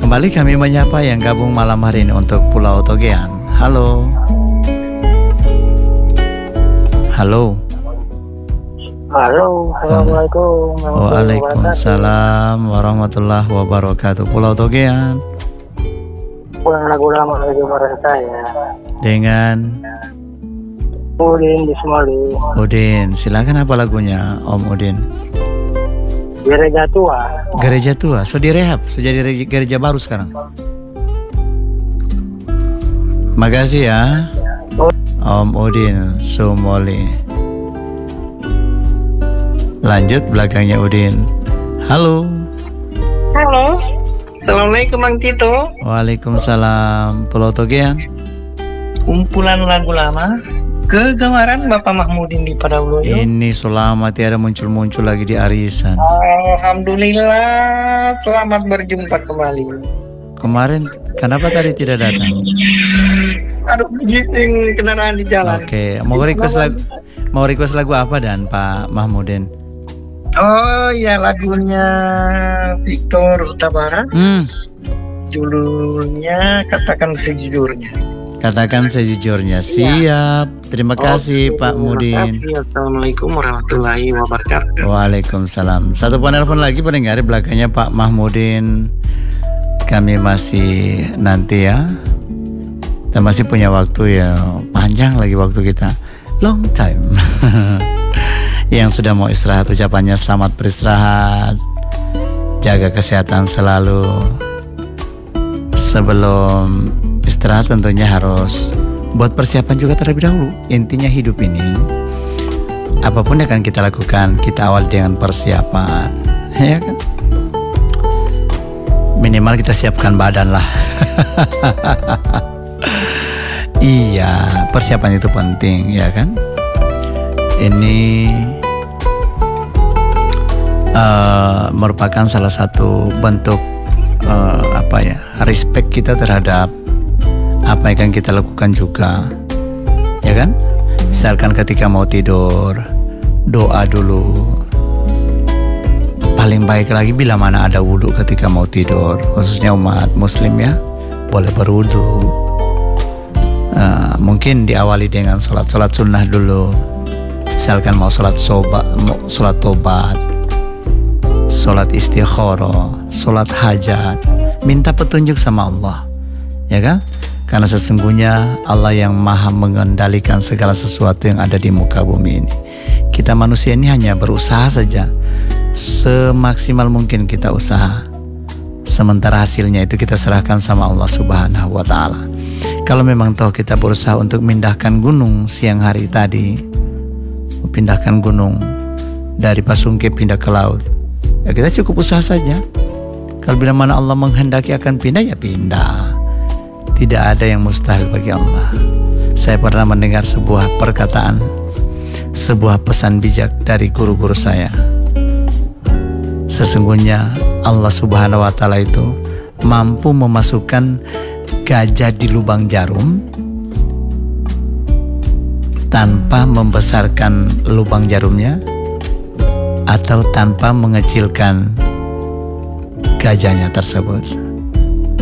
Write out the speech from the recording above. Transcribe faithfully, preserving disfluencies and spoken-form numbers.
Kembali kami menyapa yang gabung malam hari ini untuk Pulau Togean. Halo. Halo. Halo, assalamualaikum. Waalaikumsalam warahmatullahi wabarakatuh. Pulau Togean. Pulang lagu lama lagi bareng saya. Dengan Udin di Semali. Udin, silakan apa lagunya Om Udin? Gereja tua. Gereja tua, so direhab, so jadi gereja, gereja baru sekarang. Makasih ya Om Udin Sumoli. Lanjut belakangnya Udin. Halo. Halo. Assalamualaikum Bang Tito. Waalaikumsalam. Pulau Togean. Kumpulan lagu lama kegemaran Bapak Mahmudin di Padauloyo. Ini selama tiada muncul-muncul lagi di arisan. Alhamdulillah, selamat berjumpa kembali. Kemarin kenapa tadi tidak datang? Aduh, gising kendaraan di jalan. Oke, mau request lagu mau request lagu apa dan Pak Mahmudin? Oh ya, lagunya Victor Utabara. Hmm. Judulnya Katakan Sejujurnya. Katakan sejujurnya. Siap. Terima kasih Oke, Pak Mudin. Terima kasih. Assalamualaikum warahmatullahi wabarakatuh. Waalaikumsalam. Satu penelpon lagi pendengar belakangnya Pak Mahmudin. Kami masih nanti ya. Kita masih punya waktu ya, panjang lagi waktu kita. Long time. Yang sudah mau istirahat ucapannya selamat beristirahat. Jaga kesehatan selalu. Sebelum istirahat tentunya harus buat persiapan juga terlebih dahulu. Intinya hidup ini, apapun yang akan kita lakukan, kita awal dengan persiapan, ya kan? Minimal kita siapkan badan lah. Iya, persiapan itu penting, ya kan? Ini uh, merupakan salah satu bentuk uh, apa ya, respect kita terhadap apa yang akan kita lakukan juga, ya kan? Misalkan ketika mau tidur, doa dulu. Paling baik lagi bila mana ada wudhu ketika mau tidur, khususnya umat muslim ya, boleh berwudhu. Uh, mungkin diawali dengan sholat-sholat sunnah dulu. Misalkan mau sholat sobat, mau sholat tobat, sholat istikharah, sholat hajat, minta petunjuk sama Allah, ya kan? Karena sesungguhnya Allah yang maha mengendalikan segala sesuatu yang ada di muka bumi ini. Kita manusia ini hanya berusaha saja, semaksimal mungkin kita usaha. Sementara hasilnya itu kita serahkan sama Allah subhanahu wa ta'ala. Kalau memang toh kita berusaha untuk memindahkan gunung siang hari tadi, pindahkan gunung dari Pasungke pindah ke laut, ya kita cukup usaha saja. Kalau bila mana Allah menghendaki akan pindah, ya pindah. Tidak ada yang mustahil bagi Allah. Saya pernah mendengar sebuah perkataan, sebuah pesan bijak dari guru-guru saya. Sesungguhnya Allah subhanahu wa ta'ala itu mampu memasukkan gajah di lubang jarum tanpa membesarkan lubang jarumnya atau tanpa mengecilkan gajahnya tersebut.